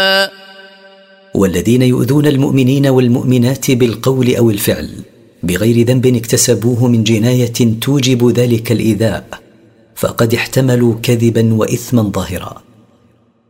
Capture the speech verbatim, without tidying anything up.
والذين يؤذون المؤمنين والمؤمنات بالقول أو الفعل بغير ذنب اكتسبوه من جناية توجب ذلك الإيذاء فقد احتملوا كذبا وإثما ظاهرا.